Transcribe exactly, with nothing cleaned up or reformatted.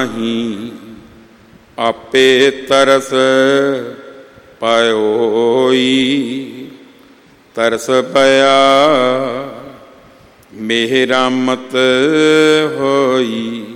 ਨਾਹੀਂ, ਆਪੇ ਤਰਸ ਪਾਇਓਈ। ਤਰਸ ਪਿਆ ਮੇਰਾ ਮਤ ਹੋਈ,